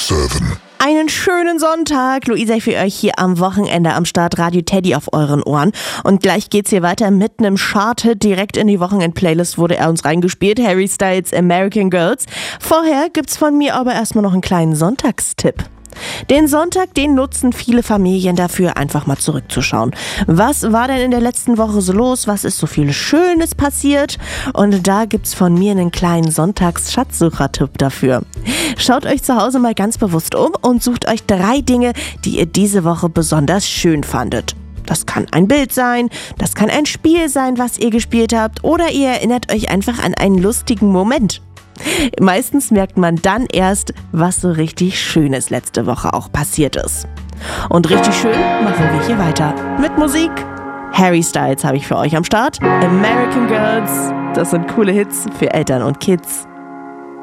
7. Einen schönen Sonntag. Luisa für euch hier am Wochenende am Start. Radio Teddy auf euren Ohren. Und gleich geht's hier weiter mit einem Chart-Hit. Direkt in die Wochenend-Playlist wurde er uns reingespielt. Harry Styles, American Girls. Vorher gibt's von mir aber erstmal noch einen kleinen Sonntagstipp. Den Sonntag, den nutzen viele Familien dafür, einfach mal zurückzuschauen. Was war denn in der letzten Woche so los? Was ist so viel Schönes passiert? Und da gibt's von mir einen kleinen Sonntags-Schatzsucher-Tipp dafür. Schaut euch zu Hause mal ganz bewusst um und sucht euch 3 Dinge, die ihr diese Woche besonders schön fandet. Das kann ein Bild sein, das kann ein Spiel sein, was ihr gespielt habt, oder ihr erinnert euch einfach an einen lustigen Moment. Meistens merkt man dann erst, was so richtig Schönes letzte Woche auch passiert ist. Und richtig schön machen wir hier weiter mit Musik. Harry Styles habe ich für euch am Start. American Girls, das sind coole Hits für Eltern und Kids.